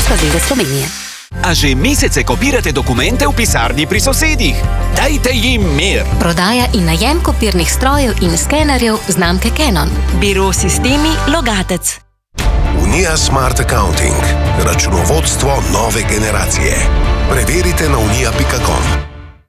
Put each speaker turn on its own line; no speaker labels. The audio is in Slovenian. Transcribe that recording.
Banka Zveze Slovenije.
A že mesece kopirate dokumente v pisarni pri sosedih? Dajte jim mir!
Prodaja in najem kopirnih strojev in skenerjev znamke Canon.
Biro Sistemi Logatec.
Unija Smart Accounting. Računovodstvo nove generacije. Preverite na unija.com.